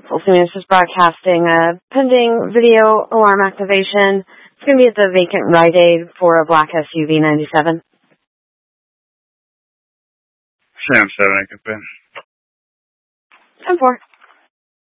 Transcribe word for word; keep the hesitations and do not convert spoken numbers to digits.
Tulsa News is broadcasting a pending video alarm activation. It's going to be at the vacant Rite Aid for a black S U V ninety-seven. Sam seven, I can pin. ten four.